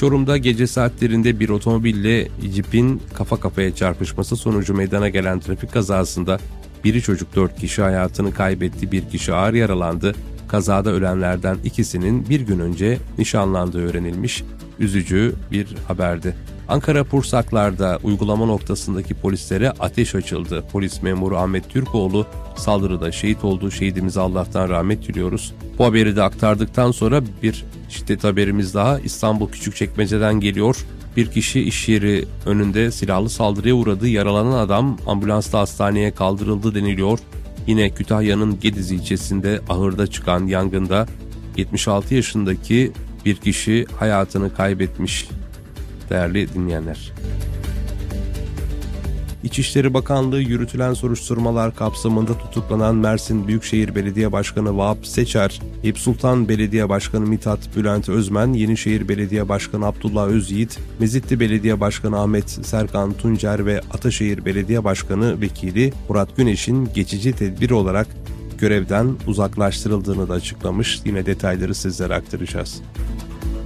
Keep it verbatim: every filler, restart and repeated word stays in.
Çorum'da gece saatlerinde bir otomobille Jeep'in kafa kafaya çarpışması sonucu meydana gelen trafik kazasında biri çocuk dört kişi hayatını kaybetti, bir kişi ağır yaralandı. Kazada ölenlerden ikisinin bir gün önce nişanlandığı öğrenilmiş. Üzücü bir haberdi. Ankara Pursaklar'da uygulama noktasındaki polislere ateş açıldı. Polis memuru Ahmet Türkoğlu saldırıda şehit oldu. Şehidimize Allah'tan rahmet diliyoruz. Bu haberi de aktardıktan sonra bir şiddet haberimiz daha İstanbul Küçükçekmece'den geliyor. Bir kişi iş yeri önünde silahlı saldırıya uğradı. Yaralanan adam ambulansla hastaneye kaldırıldı deniliyor. Yine Kütahya'nın Gediz ilçesinde ahırda çıkan yangında yetmiş altı yaşındaki bir kişi hayatını kaybetmiş. Değerli dinleyenler. İçişleri Bakanlığı yürütülen soruşturmalar kapsamında tutuklanan Mersin Büyükşehir Belediye Başkanı Vahap Seçer, Eyüp Sultan Belediye Başkanı Mithat Bülent Özmen, Yenişehir Belediye Başkanı Abdullah Özyiğit, Mezitli Belediye Başkanı Ahmet Serkan Tuncer ve Ataşehir Belediye Başkanı Vekili Murat Güneş'in geçici tedbir olarak görevden uzaklaştırıldığını da açıklamış. Yine detayları sizlere aktaracağız.